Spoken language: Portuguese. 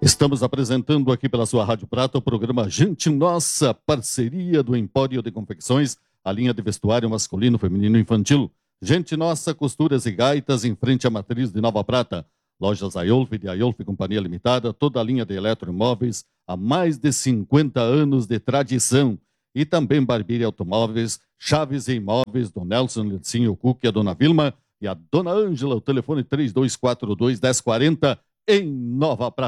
Estamos apresentando aqui pela sua Rádio Prata o programa Gente Nossa, parceria do Empório de Confecções, a linha de vestuário masculino, feminino e infantil. Gente Nossa, costuras e gaitas em frente à matriz de Nova Prata. Lojas Aiolf de Aiolf Companhia Limitada, toda a linha de eletroimóveis, há mais de 50 anos de tradição. E também Barbearia Automóveis, Chaves e Imóveis, do Nelson Lecinho Cuque, a Dona Vilma e a Dona Ângela, o telefone 3242-1040 em Nova Prata.